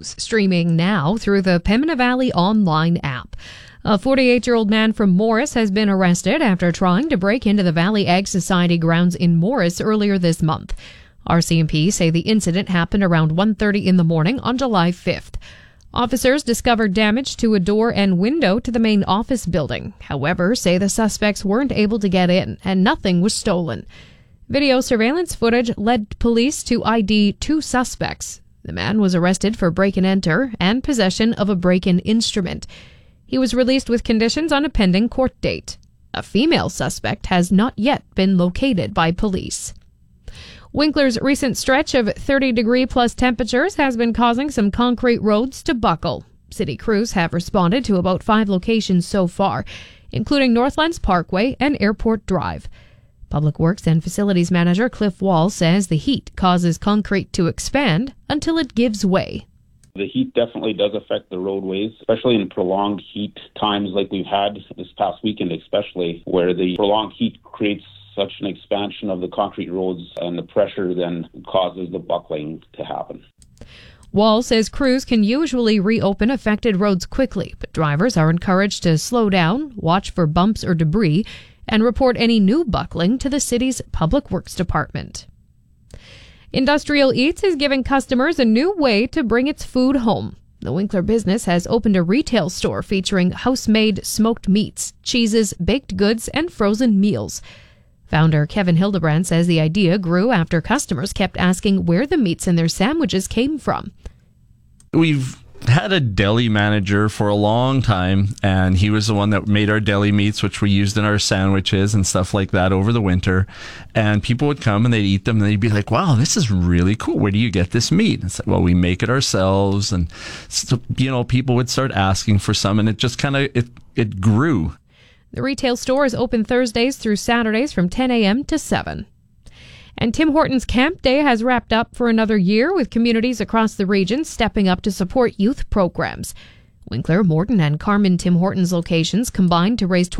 News, streaming now through the Pembina Valley online app. A 48-year-old man from Morris has been arrested after trying to break into the Valley Ag Society grounds in Morris earlier this month. RCMP say the incident happened around 1:30 in the morning on July 5th. Officers discovered damage to a door and window to the main office building. However, say the suspects weren't able to get in and nothing was stolen. Video surveillance footage led police to ID 2 suspects. The man was arrested for break-and-enter and possession of a break-in instrument. He was released with conditions on a pending court date. A female suspect has not yet been located by police. Winkler's recent stretch of 30-degree-plus temperatures has been causing some concrete roads to buckle. City crews have responded to about 5 locations so far, including Northlands Parkway and Airport Drive. Public Works and Facilities Manager Cliff Wall says the heat causes concrete to expand until it gives way. The heat definitely does affect the roadways, especially in prolonged heat times like we've had this past weekend, especially where the prolonged heat creates such an expansion of the concrete roads, and the pressure then causes the buckling to happen. Wall says crews can usually reopen affected roads quickly, but drivers are encouraged to slow down, watch for bumps or debris, and report any new buckling to the city's Public Works Department. Industrial Eats is giving customers a new way to bring its food home. The Winkler business has opened a retail store featuring house-made smoked meats, cheeses, baked goods, and frozen meals. Founder Kevin Hildebrand says the idea grew after customers kept asking where the meats in their sandwiches came from. We've had a deli manager for a long time, and he was the one that made our deli meats, which we used in our sandwiches and stuff like that over the winter. And people would come and they'd eat them and they'd be like, wow, this is really cool. Where do you get this meat? And it's like, well, we make it ourselves. And so, people would start asking for some, and it just kind of, it grew. The retail store is open Thursdays through Saturdays from 10 a.m. to 7. And Tim Hortons Camp Day has wrapped up for another year, with communities across the region stepping up to support youth programs. Winkler, Morton, and Carmen Tim Hortons locations combined to raise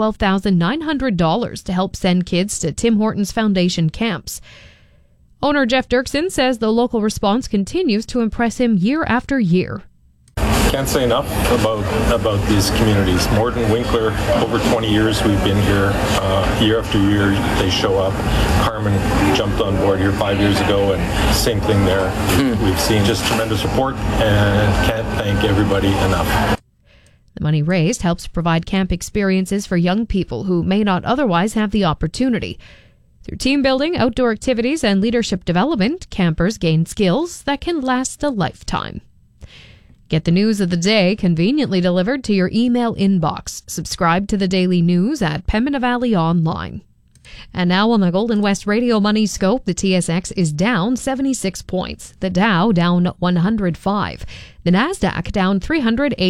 $12,900 to help send kids to Tim Hortons Foundation camps. Owner Jeff Dirksen says the local response continues to impress him year after year. Can't say enough about these communities. Morton, Winkler, over 20 years we've been here. Year after year they show up. Carmen jumped on board here 5 years ago, and same thing there. We've seen just tremendous support, and can't thank everybody enough. The money raised helps provide camp experiences for young people who may not otherwise have the opportunity. Through team building, outdoor activities, and leadership development, campers gain skills that can last a lifetime. Get the news of the day conveniently delivered to your email inbox. Subscribe to the daily news at Pembina Valley Online. And now on the Golden West Radio Money Scope, the TSX is down 76 points. The Dow down 105. The Nasdaq down 380.